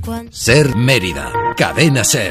Ser Mérida, Cadena Ser.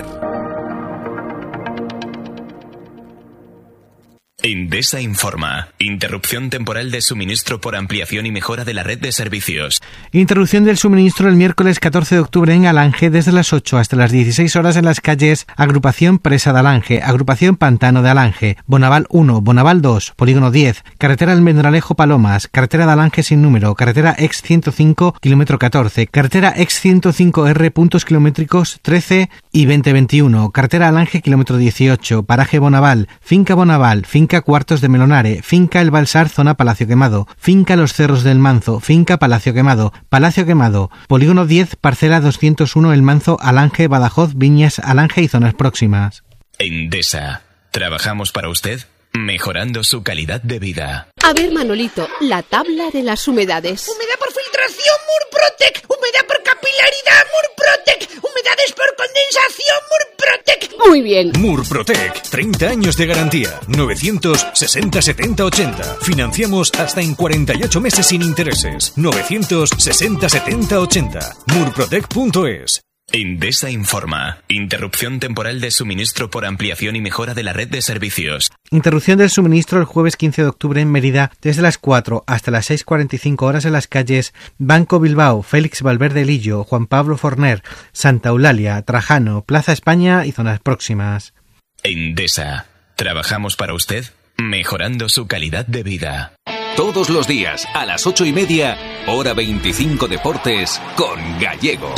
Endesa informa. Interrupción temporal de suministro por ampliación y mejora de la red de servicios. Interrupción del suministro el miércoles 14 de octubre en Alange desde las 8 hasta las 16 horas en las calles Agrupación Presa de Alange, Agrupación Pantano de Alange, Bonaval 1, Bonaval 2, Polígono 10, Carretera Almendralejo Palomas, Carretera de Alange sin número, Carretera Ex 105, kilómetro 14, Carretera Ex 105R, puntos kilométricos 13 y 2021, Carretera Alange, kilómetro 18, Paraje Bonaval, Finca Bonaval, Finca Cuartos de Melonare, Finca El Balsar, zona Palacio Quemado, Finca Los Cerros del Manzo, Finca Palacio Quemado, Polígono 10, parcela 201 El Manzo, Alange, Badajoz, Viñas, Alange y zonas próximas. Endesa. Trabajamos para usted, mejorando su calidad de vida. A ver, Manolito, la tabla de las humedades. Humedad por filtración, Murprotec. Humedad por capilaridad, Murprotec. Humedades por condensación, Murprotec. Muy bien. Murprotec, 30 años de garantía. 960 70 80. Financiamos hasta en 48 meses sin intereses. 960 70 80. Murprotec.es. Endesa informa. Interrupción temporal de suministro por ampliación y mejora de la red de servicios. Interrupción del suministro el jueves 15 de octubre en Mérida desde las 4 hasta las 6:45 horas en las calles Banco Bilbao, Félix Valverde Lillo, Juan Pablo Forner, Santa Eulalia, Trajano, Plaza España y zonas próximas. Endesa. Trabajamos para usted, mejorando su calidad de vida. Todos los días a las 8:30, hora 25 Deportes con Gallego.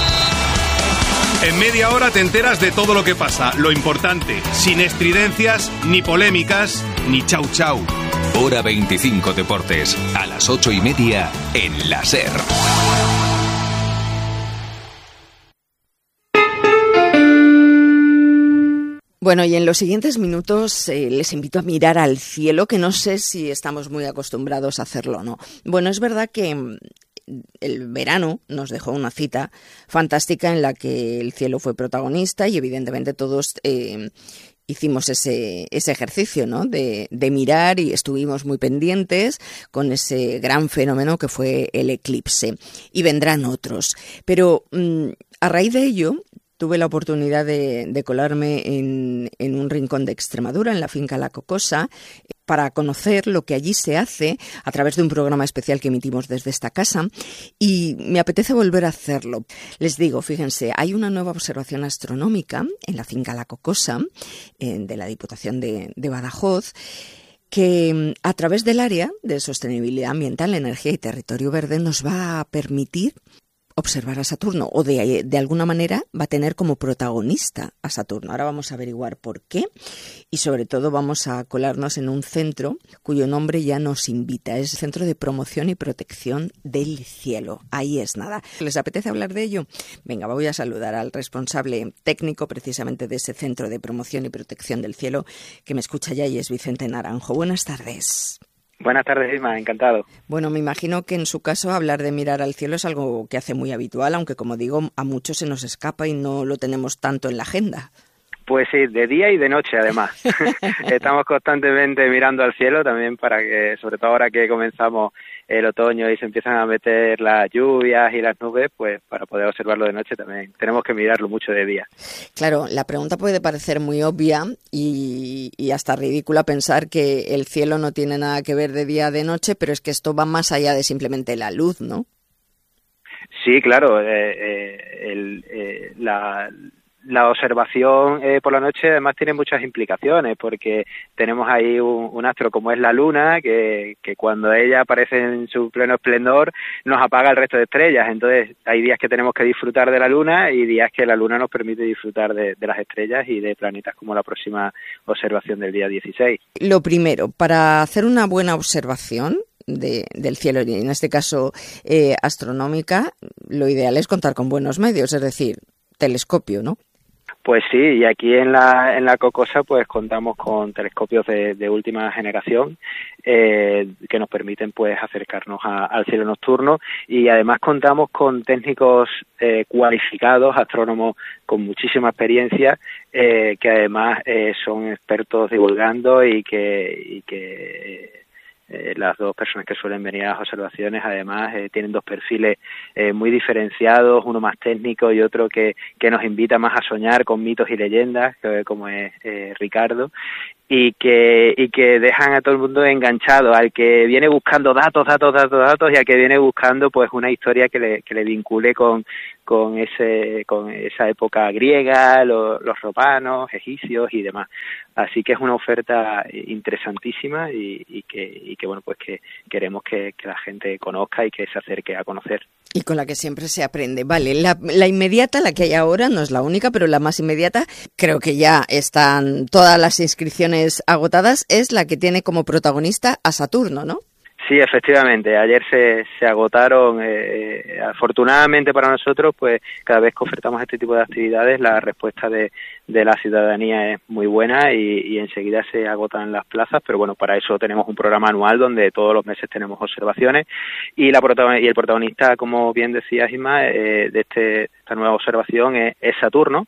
En media hora te enteras de todo lo que pasa, lo importante, sin estridencias, ni polémicas, ni chau chau. Hora 25 Deportes, a las 8:30 en la SER. Bueno, y en los siguientes minutos les invito a mirar al cielo, que no sé si estamos muy acostumbrados a hacerlo o no. Bueno, es verdad que el verano nos dejó una cita fantástica en la que el cielo fue protagonista y evidentemente todos hicimos ese ejercicio, ¿no? de mirar, y estuvimos muy pendientes con ese gran fenómeno que fue el eclipse. Y vendrán otros. Pero a raíz de ello tuve la oportunidad de colarme en un rincón de Extremadura, en la finca La Cocosa, para conocer lo que allí se hace a través de un programa especial que emitimos desde esta casa, y me apetece volver a hacerlo. Les digo, fíjense, hay una nueva observación astronómica en la finca La Cocosa, de la Diputación de Badajoz, que a través del área de sostenibilidad ambiental, energía y territorio verde nos va a permitir observar a Saturno, o de alguna manera va a tener como protagonista a Saturno. Ahora vamos a averiguar por qué, y sobre todo vamos a colarnos en un centro cuyo nombre ya nos invita. Es el Centro de Promoción y Protección del Cielo. Ahí es nada. ¿Les apetece hablar de ello? Venga, voy a saludar al responsable técnico precisamente de ese Centro de Promoción y Protección del Cielo, que me escucha ya, y es Vicente Naranjo. Buenas tardes. Buenas tardes, Isma, encantado. Bueno, me imagino que en su caso hablar de mirar al cielo es algo que hace muy habitual, aunque como digo, a muchos se nos escapa y no lo tenemos tanto en la agenda. Pues sí, de día y de noche además. Estamos constantemente mirando al cielo también para que, sobre todo ahora que comenzamos el otoño y se empiezan a meter las lluvias y las nubes, pues para poder observarlo de noche también tenemos que mirarlo mucho de día. Claro, la pregunta puede parecer muy obvia y hasta ridícula pensar que el cielo no tiene nada que ver de día o de noche, pero es que esto va más allá de simplemente la luz, ¿no? Sí, claro. La observación por la noche además tiene muchas implicaciones, porque tenemos ahí un astro como es la luna, que cuando ella aparece en su pleno esplendor nos apaga el resto de estrellas. Entonces hay días que tenemos que disfrutar de la luna y días que la luna nos permite disfrutar de las estrellas y de planetas, como la próxima observación del día 16. Lo primero, para hacer una buena observación del cielo, y en este caso astronómica, lo ideal es contar con buenos medios, es decir, telescopio, ¿no? Pues sí, y aquí en la Cocosa pues contamos con telescopios de última generación que nos permiten pues acercarnos al cielo nocturno, y además contamos con técnicos cualificados, astrónomos con muchísima experiencia, que además son expertos divulgando y que las dos personas que suelen venir a las observaciones, además, tienen dos perfiles muy diferenciados, uno más técnico y otro que nos invita más a soñar con mitos y leyendas, como es Ricardo, y que dejan a todo el mundo enganchado, al que viene buscando datos y al que viene buscando pues una historia que le vincule con esa época griega, los romanos, egipcios y demás. Así que es una oferta interesantísima y que bueno, pues que queremos que la gente conozca y que se acerque a conocer. Y con la que siempre se aprende. Vale, la inmediata, la que hay ahora, no es la única, pero la más inmediata, creo que ya están todas las inscripciones agotadas, es la que tiene como protagonista a Saturno, ¿no? Sí, efectivamente. Ayer se agotaron. Afortunadamente para nosotros, pues cada vez que ofertamos este tipo de actividades, la respuesta de la ciudadanía es muy buena y enseguida se agotan las plazas. Pero bueno, para eso tenemos un programa anual donde todos los meses tenemos observaciones y el protagonista, como bien decía Isma, de esta nueva observación es Saturno.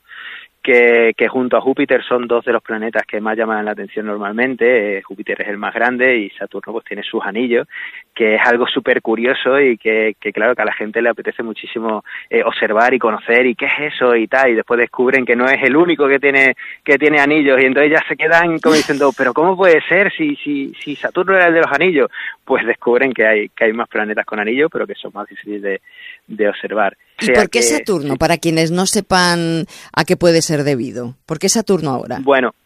Que junto a Júpiter son dos de los planetas que más llaman la atención normalmente. Júpiter es el más grande y Saturno pues tiene sus anillos, que es algo súper curioso y que claro que a la gente le apetece muchísimo observar y conocer y qué es eso y tal, y después descubren que no es el único que tiene anillos y entonces ya se quedan como diciendo, pero ¿cómo puede ser si Saturno era el de los anillos? Pues descubren que hay más planetas con anillos, pero que son más difíciles de observar. ¿Y por qué Saturno? Para quienes no sepan a qué puede ser debido. ¿Por qué Saturno ahora? Bueno,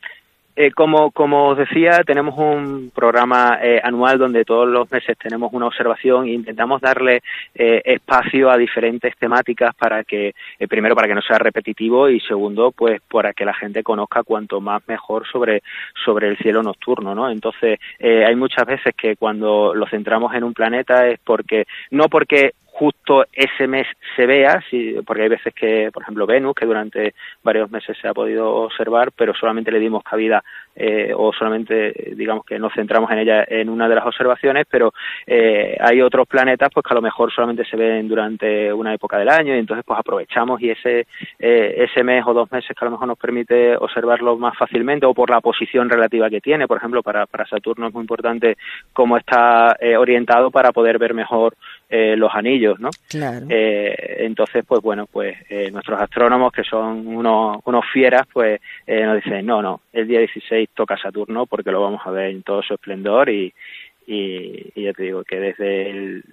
como os decía, tenemos un programa anual donde todos los meses tenemos una observación e intentamos darle espacio a diferentes temáticas para que, primero, para que no sea repetitivo y segundo, pues para que la gente conozca cuanto más mejor sobre el cielo nocturno, ¿no? Entonces, hay muchas veces que cuando lo centramos en un planeta es no porque justo ese mes se vea, porque hay veces que, por ejemplo, Venus, que durante varios meses se ha podido observar, pero solamente le dimos cabida o solamente, digamos que nos centramos en ella en una de las observaciones, pero hay otros planetas pues que a lo mejor solamente se ven durante una época del año y entonces pues aprovechamos y ese mes o 2 meses que a lo mejor nos permite observarlo más fácilmente o por la posición relativa que tiene. Por ejemplo, para Saturno es muy importante cómo está orientado para poder ver mejor los anillos, ¿no? Claro. Entonces, pues bueno, pues nuestros astrónomos, que son unos fieras, pues nos dicen, no, el día 16 toca Saturno porque lo vamos a ver en todo su esplendor y ya te digo que desde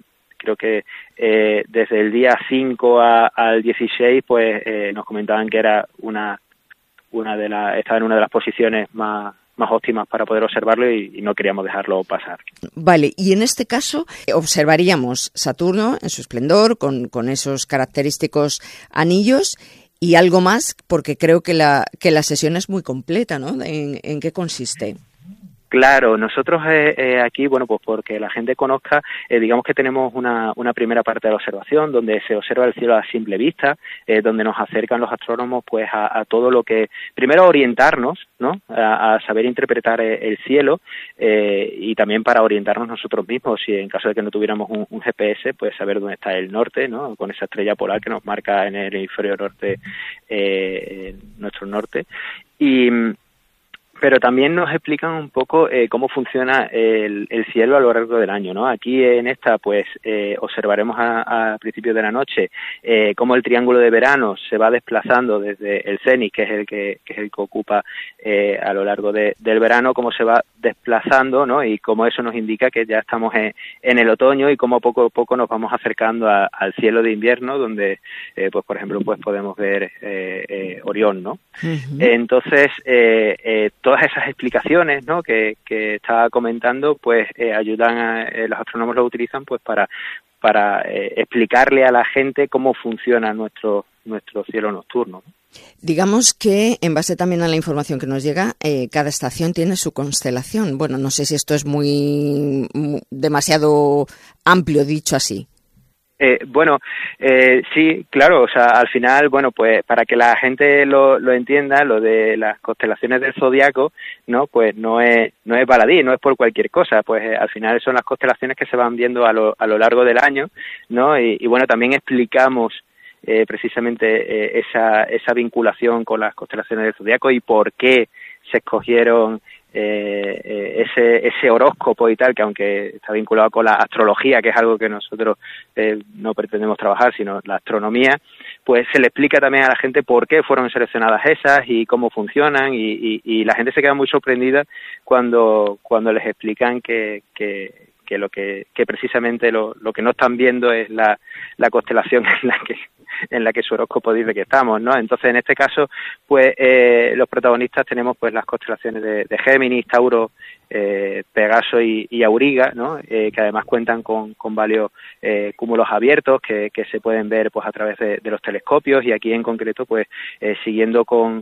el día 5 al 16, pues nos comentaban que era estaba en una de las posiciones más óptimas para poder observarlo y no queríamos dejarlo pasar. Vale, y en este caso observaríamos Saturno en su esplendor, con esos característicos anillos y algo más, porque creo que la sesión es muy completa, ¿no? ¿En qué consiste? Claro, nosotros aquí, bueno, pues porque la gente conozca, digamos que tenemos una primera parte de la observación donde se observa el cielo a simple vista, donde nos acercan los astrónomos pues a todo lo que, primero a orientarnos, ¿no? A saber interpretar el cielo y también para orientarnos nosotros mismos, si en caso de que no tuviéramos un GPS, pues saber dónde está el norte, ¿no? Con esa estrella polar que nos marca en el hemisferio norte nuestro norte. Pero también nos explican un poco cómo funciona el cielo a lo largo del año, ¿no? Aquí en esta, pues, observaremos a principios de la noche cómo el triángulo de verano se va desplazando desde el cenit, que es el que ocupa a lo largo del verano, cómo se va desplazando, ¿no? Y cómo eso nos indica que ya estamos en el otoño y cómo poco a poco nos vamos acercando al cielo de invierno, donde, pues, por ejemplo, pues podemos ver Orión, ¿no? Uh-huh. Entonces, todas esas explicaciones, ¿no? que estaba comentando, pues ayudan los astrónomos lo utilizan pues para explicarle a la gente cómo funciona nuestro cielo nocturno, ¿no? Digamos que, en base también a la información que nos llega, cada estación tiene su constelación. Bueno, no sé si esto es demasiado amplio dicho así. Sí, claro, o sea, al final, bueno, pues para que la gente lo entienda, lo de las constelaciones del zodiaco, ¿no? Pues no es baladí, no es por cualquier cosa, pues al final son las constelaciones que se van viendo a lo largo del año, ¿no? Y bueno, también explicamos precisamente esa vinculación con las constelaciones del zodiaco y por qué se escogieron ese horóscopo y tal, que aunque está vinculado con la astrología, que es algo que nosotros no pretendemos trabajar, sino la astronomía, pues se le explica también a la gente por qué fueron seleccionadas esas y cómo funcionan, y la gente se queda muy sorprendida cuando les explican que precisamente lo que no están viendo es la constelación en la que su horóscopo dice que estamos, ¿no? Entonces, en este caso, pues los protagonistas tenemos pues las constelaciones de Géminis, Tauro, Pegaso y Auriga, ¿no? Que además cuentan con varios cúmulos abiertos que se pueden ver pues a través de los telescopios, y aquí en concreto pues siguiendo con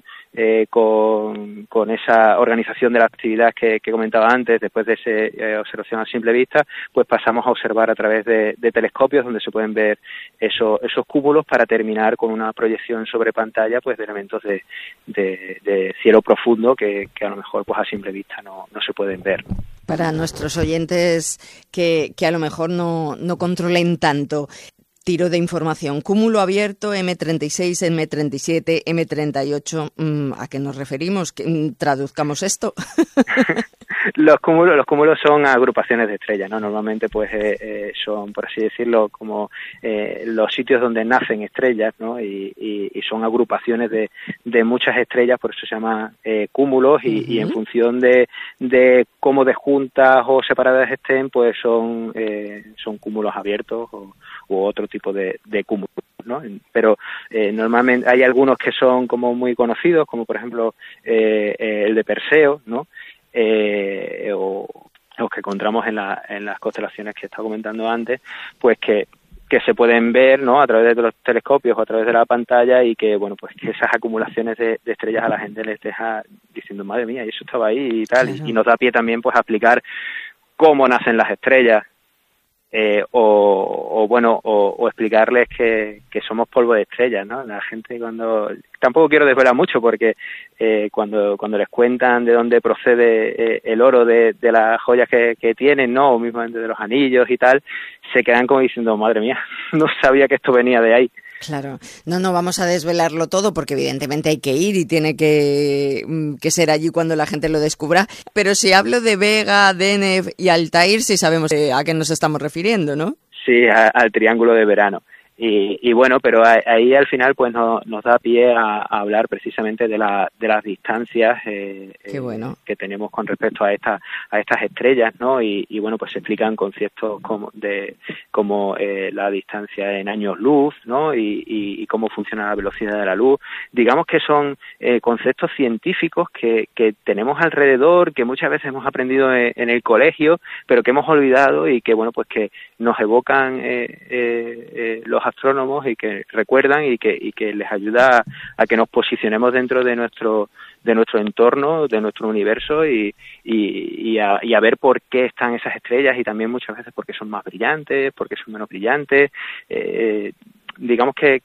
esa organización de la actividad que comentaba antes, después de esa observación a simple vista, pues pasamos a observar a través de telescopios donde se pueden ver esos cúmulos, para terminar con una proyección sobre pantalla pues de elementos de cielo profundo que a lo mejor pues a simple vista no se pueden ver. Para nuestros oyentes que a lo mejor no controlen tanto, tiro de información: cúmulo abierto, M36, M37, M38, ¿a qué nos referimos? Traduzcamos esto. Los cúmulos son agrupaciones de estrellas, ¿no? Normalmente pues son, por así decirlo, como los sitios donde nacen estrellas, ¿no? Y son agrupaciones de muchas estrellas, por eso se llama cúmulos, y en función de cómo de juntas o separadas estén, pues son cúmulos abiertos u otro tipo de cúmulos, ¿no? Pero normalmente hay algunos que son como muy conocidos, como por ejemplo el de Perseo, ¿no? O los que encontramos en las constelaciones que estaba comentando antes, pues que se pueden ver, ¿no? A través de los telescopios o a través de la pantalla, y que bueno, pues que esas acumulaciones de estrellas a la gente les deja diciendo, madre mía, y eso estaba ahí y tal. Claro. Y nos da pie también pues a explicar cómo nacen las estrellas, o explicarles que somos polvo de estrellas, ¿no? La gente tampoco quiero desvelar mucho, porque cuando les cuentan de dónde procede el oro de las joyas que tienen, ¿no? O mismamente de los anillos y tal, se quedan como diciendo, madre mía, no sabía que esto venía de ahí. Claro, no vamos a desvelarlo todo, porque evidentemente hay que ir y tiene que ser allí cuando la gente lo descubra, pero si hablo de Vega, Deneb y Altair, sí sabemos a qué nos estamos refiriendo, ¿no? Sí, al triángulo de verano. Y bueno, pero ahí al final pues nos da pie a hablar precisamente de las distancias que tenemos con respecto a estas estrellas, ¿no? Y bueno, pues se explican conceptos como la distancia en años luz, ¿no? Y cómo funciona la velocidad de la luz. Digamos que son conceptos científicos que tenemos alrededor, que muchas veces hemos aprendido en el colegio, pero que hemos olvidado, y que bueno, pues que nos evocan los astrónomos, y que recuerdan y que les ayuda a que nos posicionemos dentro de nuestro entorno, de nuestro universo, y a ver por qué están esas estrellas, y también muchas veces por qué son más brillantes, por qué son menos brillantes. Digamos que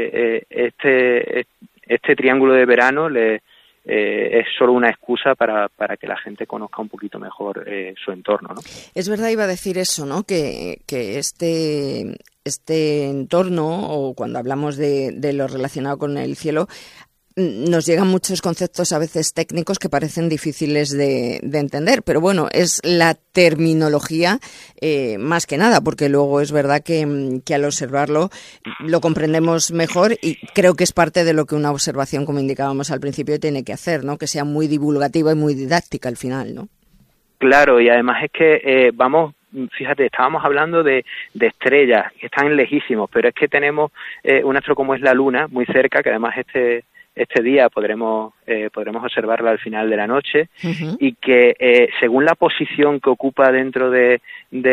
este triángulo de verano es solo una excusa para que la gente conozca un poquito mejor su entorno, ¿no? Es verdad, iba a decir eso, ¿no? Que este entorno, o cuando hablamos de lo relacionado con el cielo, nos llegan muchos conceptos a veces técnicos que parecen difíciles de entender, pero bueno, es la terminología más que nada, porque luego es verdad que al observarlo lo comprendemos mejor, y creo que es parte de lo que una observación, como indicábamos al principio, tiene que hacer, ¿no? Que sea muy divulgativa y muy didáctica al final, ¿no? Claro, y además es que fíjate, estábamos hablando de estrellas que están lejísimos, pero es que tenemos un astro como es la Luna muy cerca, que además este día podremos observarla al final de la noche, y que según la posición que ocupa dentro del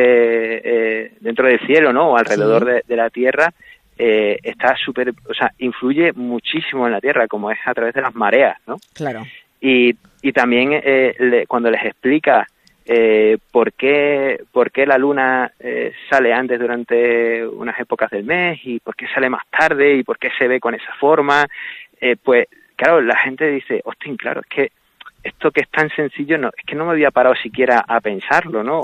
cielo, ¿no? O alrededor de la Tierra, está influye muchísimo en la Tierra, como es a través de las mareas, ¿no? Claro. Y también cuando les explica por qué la luna sale antes durante unas épocas del mes, y por qué sale más tarde, y por qué se ve con esa forma, pues claro, la gente dice, hostia, claro, es que esto que es tan sencillo, no, es que no me había parado siquiera a pensarlo, ¿no?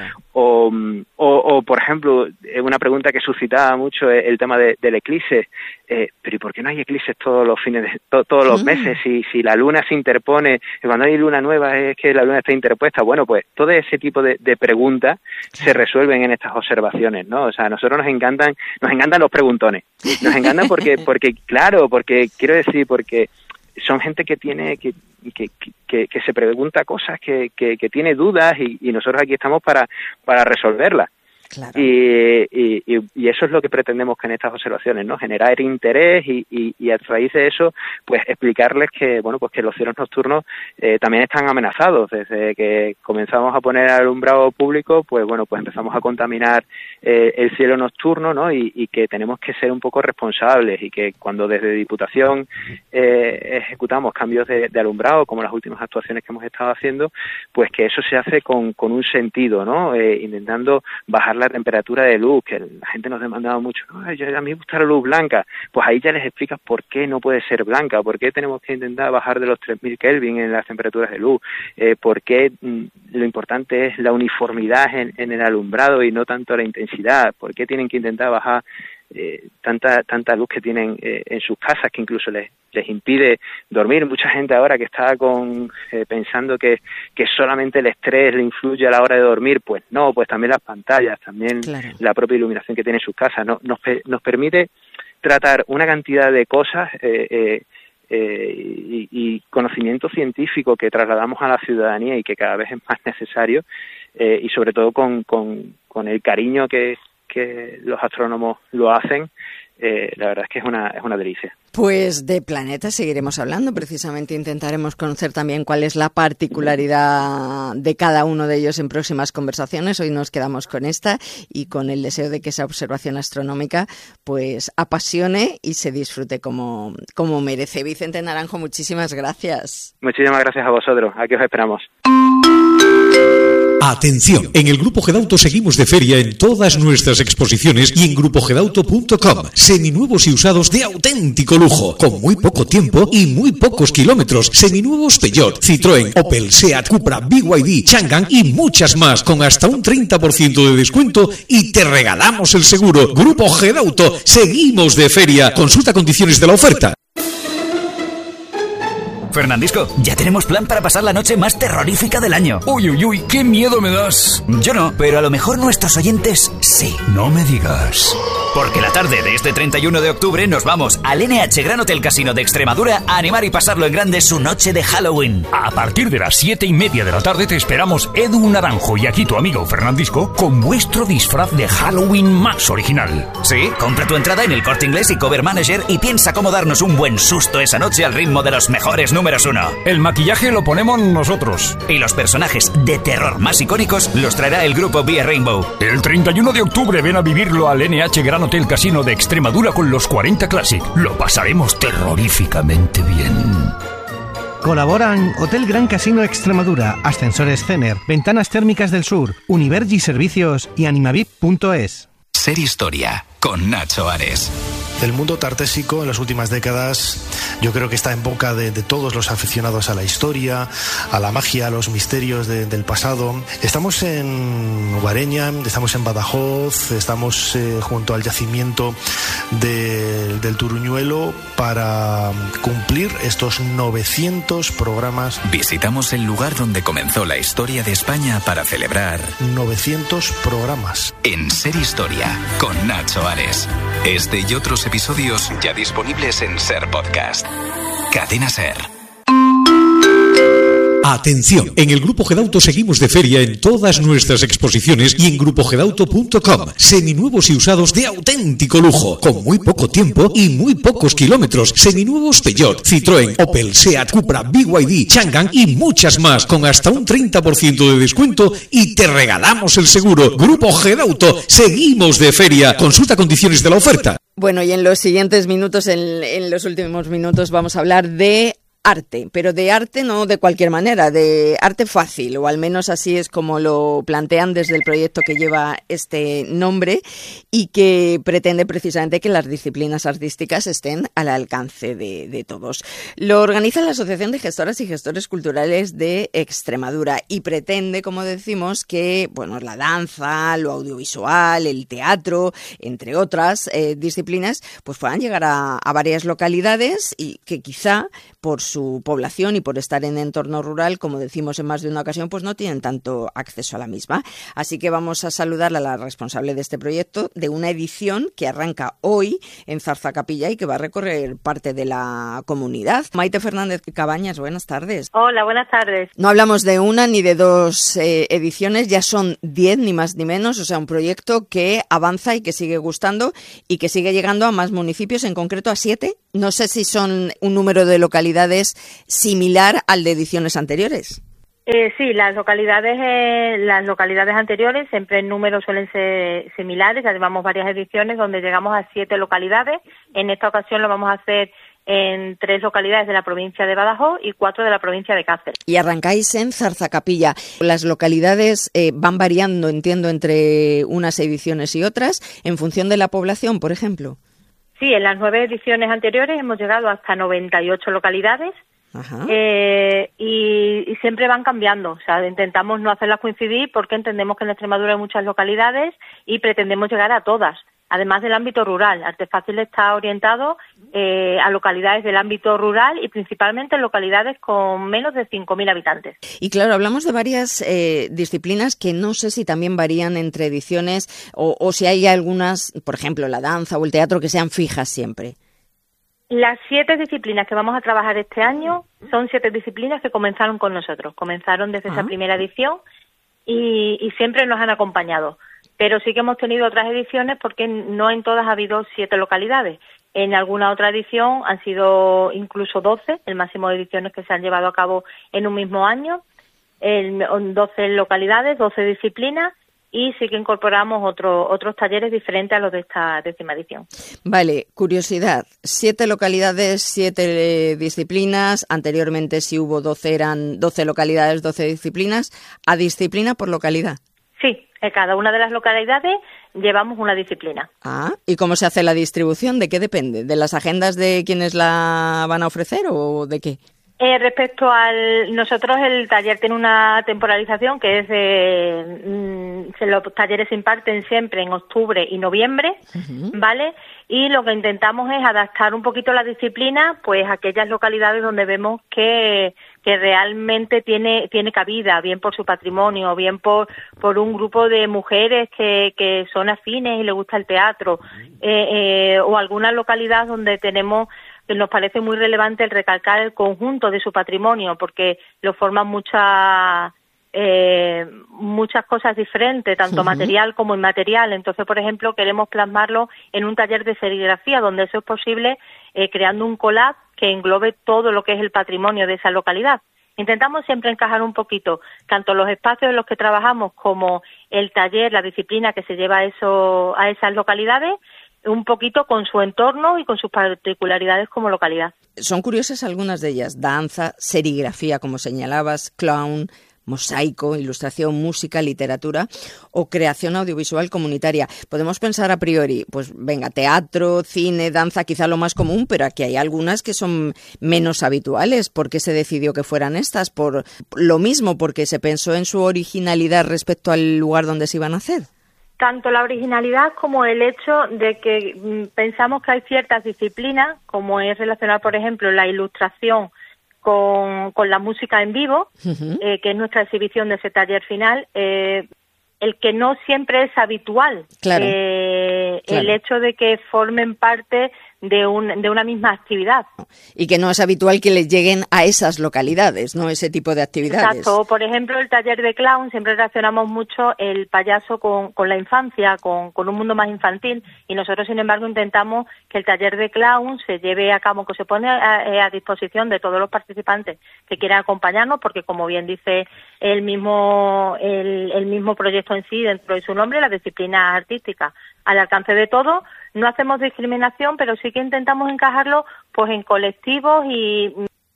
O por ejemplo, una pregunta que suscitaba mucho el tema del eclipse, pero ¿y por qué no hay eclipses todos los todos los meses? Si la luna se interpone, cuando hay luna nueva es que la luna está interpuesta. Bueno, pues todo ese tipo de preguntas se resuelven en estas observaciones, ¿no? O sea, a nosotros nos encantan los preguntones. Nos encantan porque quiero decir, porque son gente que tiene que se pregunta cosas, que tiene dudas y nosotros aquí estamos para resolverlas. Claro. Y eso es lo que pretendemos que en estas observaciones, ¿no? Generar interés y a raíz de eso, pues explicarles que, bueno, pues que los cielos nocturnos también están amenazados. Desde que comenzamos a poner alumbrado público, pues bueno, pues empezamos a contaminar el cielo nocturno, ¿no? Y que tenemos que ser un poco responsables y que cuando desde Diputación ejecutamos cambios de alumbrado, como las últimas actuaciones que hemos estado haciendo, pues que eso se hace con un sentido, ¿no? Intentando bajar la temperatura de luz, que la gente nos demandaba mucho, no, a mí me gusta la luz blanca. Pues ahí ya les explicas por qué no puede ser blanca, por qué tenemos que intentar bajar de los 3000 Kelvin en las temperaturas de luz, por qué lo importante es la uniformidad en el alumbrado y no tanto la intensidad, por qué tienen que intentar bajar tanta luz que tienen en sus casas, que incluso les impide dormir. Mucha gente ahora que está pensando que solamente el estrés le influye a la hora de dormir, pues no, pues también las pantallas, también claro, la propia iluminación que tiene en sus casas, nos permite tratar una cantidad de cosas y conocimiento científico que trasladamos a la ciudadanía y que cada vez es más necesario, y sobre todo con el cariño que los astrónomos lo hacen. La verdad es que es una delicia. Pues de planetas seguiremos hablando, precisamente intentaremos conocer también cuál es la particularidad de cada uno de ellos en próximas conversaciones. Hoy nos quedamos con esta y con el deseo de que esa observación astronómica pues apasione y se disfrute como merece. Vicente Naranjo, muchísimas gracias. Muchísimas gracias a vosotros, aquí os esperamos. Atención, en el Grupo Gedauto seguimos de feria en todas nuestras exposiciones y en grupogedauto.com. Seminuevos y usados de auténtico lujo, con muy poco tiempo y muy pocos kilómetros. Seminuevos Peugeot, Citroën, Opel, Seat, Cupra, BYD, Changan y muchas más, con hasta un 30% de descuento y te regalamos el seguro. Grupo Gedauto, seguimos de feria. Consulta condiciones de la oferta. Fernandisco, ya tenemos plan para pasar la noche más terrorífica del año. Uy, uy, uy, qué miedo me das. Yo no, pero a lo mejor nuestros oyentes sí. No me digas. Porque la tarde de este 31 de octubre nos vamos al NH Gran Hotel Casino de Extremadura a animar y pasarlo en grande su noche de Halloween. A partir de las 7:30 de la tarde te esperamos Edu Naranjo y aquí tu amigo Fernandisco con vuestro disfraz de Halloween más original. Sí, compra tu entrada en el Corte Inglés y Cover Manager y piensa cómo darnos un buen susto esa noche al ritmo de los mejores números 1. El maquillaje lo ponemos nosotros. Y los personajes de terror más icónicos los traerá el grupo Vía Rainbow. El 31 de octubre ven a vivirlo al NH Gran Hotel Casino de Extremadura con los 40 Classic. Lo pasaremos terroríficamente bien. Colaboran Hotel Gran Casino Extremadura, Ascensores Cener, Ventanas Térmicas del Sur, Univergi Servicios y Animavip.es. Ser Historia con Nacho Ares. El mundo tartésico en las últimas décadas yo creo que está en boca de todos los aficionados a la historia, a la magia, a los misterios del pasado. Estamos en Guareña, estamos en Badajoz, estamos junto al yacimiento del Turuñuelo para cumplir estos 900 programas. Visitamos el lugar donde comenzó la historia de España para celebrar 900 programas. En Ser Historia con Nacho Ares. Este y otros episodios ya disponibles en Ser Podcast. Cadena Ser. Atención, en el Grupo Gedauto seguimos de feria en todas nuestras exposiciones y en grupogedauto.com. Seminuevos y usados de auténtico lujo, con muy poco tiempo y muy pocos kilómetros. Seminuevos Peugeot, Citroën, Opel, Seat, Cupra, BYD, Changan y muchas más, con hasta un 30% de descuento y te regalamos el seguro. Grupo Gedauto, seguimos de feria. Consulta condiciones de la oferta. Bueno, y en los siguientes minutos, en los últimos minutos, vamos a hablar de arte, pero de arte no de cualquier manera, de arte fácil, o al menos así es como lo plantean desde el proyecto que lleva este nombre y que pretende precisamente que las disciplinas artísticas estén al alcance de todos. Lo organiza la Asociación de Gestoras y Gestores Culturales de Extremadura y pretende, como decimos, que la danza, lo audiovisual, el teatro, entre otras disciplinas, pues puedan llegar a varias localidades y que quizá por su población y por estar en entorno rural, como decimos en más de una ocasión, pues no tienen tanto acceso a la misma. Así que vamos a saludar a la responsable de este proyecto, de una edición que arranca hoy en Zarzacapilla y que va a recorrer parte de la comunidad. Maite Fernández Cabañas, buenas tardes. Hola, buenas tardes. No hablamos de una ni de dos ediciones, ya son 10 ni más ni menos, o sea, un proyecto que avanza y que sigue gustando y que sigue llegando a más municipios, en concreto a 7. No sé si son un número de localidades similar al de ediciones anteriores. Sí, las localidades anteriores siempre en números suelen ser similares. Ya llevamos varias ediciones donde llegamos a 7 localidades. En esta ocasión lo vamos a hacer en 3 localidades de la provincia de Badajoz y 4 de la provincia de Cáceres. Y arrancáis en Zarzacapilla. Las localidades van variando, entiendo, entre unas ediciones y otras, en función de la población, por ejemplo. Sí, en las 9 ediciones anteriores hemos llegado hasta 98 localidades. Y siempre van cambiando, o sea, intentamos no hacerlas coincidir porque entendemos que en Extremadura hay muchas localidades y pretendemos llegar a todas, además del ámbito rural. Arte Fácil está orientado a localidades del ámbito rural y principalmente en localidades con menos de 5.000 habitantes. Y claro, hablamos de varias disciplinas que no sé si también varían entre ediciones o si hay algunas, por ejemplo, la danza o el teatro, que sean fijas siempre. Las 7 disciplinas que vamos a trabajar este año son 7 disciplinas que comenzaron con nosotros. Comenzaron desde esa primera edición y siempre nos han acompañado. Pero sí que hemos tenido otras ediciones porque no en todas ha habido 7 localidades. En alguna otra edición han sido incluso 12, el máximo de ediciones que se han llevado a cabo en un mismo año. En 12 localidades, 12 disciplinas. Y sí que incorporamos otros talleres diferentes a los de esta 10ª edición. Vale, curiosidad. 7 localidades, 7 disciplinas. Anteriormente, si hubo 12, eran 12 localidades, 12 disciplinas. ¿A disciplina por localidad? Sí, en cada una de las localidades llevamos una disciplina. ¿Y cómo se hace la distribución? ¿De qué depende? ¿De las agendas de quienes la van a ofrecer o de qué? Respecto nosotros el taller tiene una temporalización que es los talleres se imparten siempre en octubre y noviembre, ¿vale? Y lo que intentamos es adaptar un poquito la disciplina pues a aquellas localidades donde vemos que realmente tiene cabida, bien por su patrimonio, bien por un grupo de mujeres que son afines y les gusta el teatro, o alguna localidad donde que nos parece muy relevante el recalcar el conjunto de su patrimonio, porque lo forman muchas cosas diferentes, tanto material como inmaterial. Entonces, por ejemplo, queremos plasmarlo en un taller de serigrafía, donde eso es posible, creando un collage que englobe todo lo que es el patrimonio de esa localidad. Intentamos siempre encajar un poquito, tanto los espacios en los que trabajamos como el taller, la disciplina que se lleva a esas localidades, un poquito con su entorno y con sus particularidades como localidad. Son curiosas algunas de ellas: danza, serigrafía, como señalabas, clown, mosaico, ilustración, música, literatura o creación audiovisual comunitaria. Podemos pensar a priori, pues venga, teatro, cine, danza, quizá lo más común, pero aquí hay algunas que son menos habituales. ¿Por qué se decidió que fueran estas? Por lo mismo, porque se pensó en su originalidad respecto al lugar donde se iban a hacer. Tanto la originalidad como el hecho de que pensamos que hay ciertas disciplinas, como es relacionar, por ejemplo, la ilustración con la música en vivo, que es nuestra exhibición de ese taller final, el que no siempre es habitual. Claro. El hecho de que formen parte de una misma actividad. Y que no es habitual que les lleguen a esas localidades, ¿no? Ese tipo de actividades. Exacto. Por ejemplo, el taller de clown, siempre relacionamos mucho el payaso con la infancia, con un mundo más infantil, y nosotros, sin embargo, intentamos que el taller de clown se lleve a cabo, que se pone a disposición de todos los participantes que quieran acompañarnos, porque, como bien dice el mismo proyecto en sí, dentro de su nombre, la disciplina artística al alcance de todos. No hacemos discriminación, pero sí que intentamos encajarlo pues en colectivos y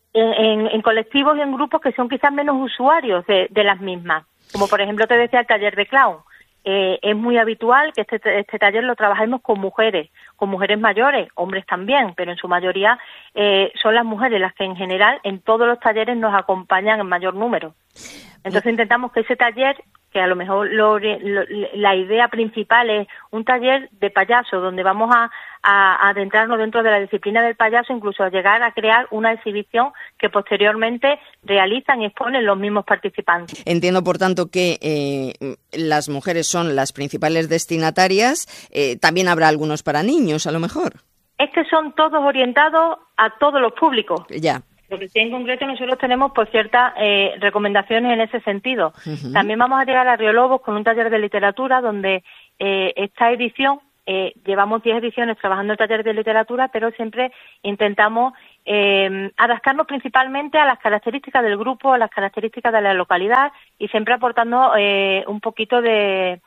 en colectivos y en grupos que son quizás menos usuarios de las mismas. Como por ejemplo te decía el taller de clown. Es muy habitual que este taller lo trabajemos con mujeres mayores, hombres también, pero en su mayoría son las mujeres las que en general en todos los talleres nos acompañan en mayor número. Entonces intentamos que ese taller, que a lo mejor la idea principal es un taller de payaso, donde vamos a adentrarnos dentro de la disciplina del payaso, incluso a llegar a crear una exhibición que posteriormente realizan y exponen los mismos participantes. Entiendo, por tanto, que las mujeres son las principales destinatarias. También habrá algunos para niños, a lo mejor. Es que son todos orientados a todos los públicos. Ya. Porque sí, en concreto nosotros tenemos pues ciertas recomendaciones en ese sentido. Uh-huh. También vamos a llegar a Riolobos con un taller de literatura donde esta edición, llevamos 10 ediciones trabajando el taller de literatura, pero siempre intentamos adaptarnos principalmente a las características del grupo, a las características de la localidad y siempre aportando un poquito de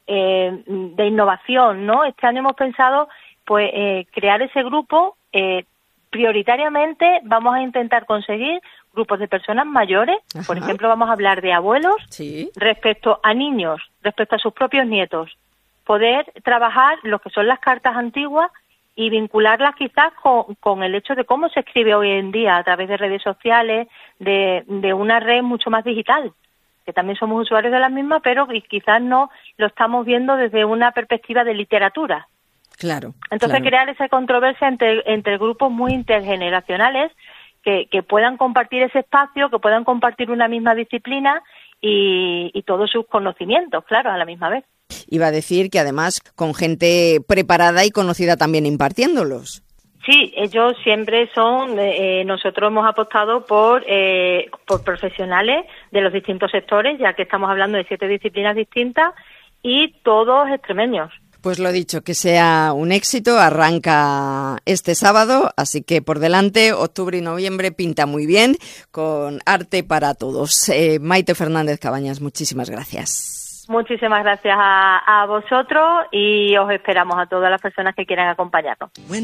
innovación, ¿no? Este año hemos pensado pues crear ese grupo. Prioritariamente vamos a intentar conseguir grupos de personas mayores. Ajá. Por ejemplo, vamos a hablar de abuelos, sí, respecto a niños, respecto a sus propios nietos. Poder trabajar lo que son las cartas antiguas y vincularlas quizás con el hecho de cómo se escribe hoy en día a través de redes sociales, de una red mucho más digital, que también somos usuarios de las mismas, pero quizás no lo estamos viendo desde una perspectiva de literatura. Claro. Entonces crear esa controversia entre grupos muy intergeneracionales que puedan compartir ese espacio, que puedan compartir una misma disciplina y todos sus conocimientos, claro, a la misma vez. Iba a decir que además con gente preparada y conocida también impartiéndolos. Sí, ellos siempre son, nosotros hemos apostado por profesionales de los distintos sectores, ya que estamos hablando de 7 disciplinas distintas y todos extremeños. Pues lo dicho, que sea un éxito, arranca este sábado, así que por delante, octubre y noviembre pinta muy bien, con arte para todos. Maite Fernández Cabañas, muchísimas gracias. Muchísimas gracias a vosotros y os esperamos a todas las personas que quieran acompañarnos.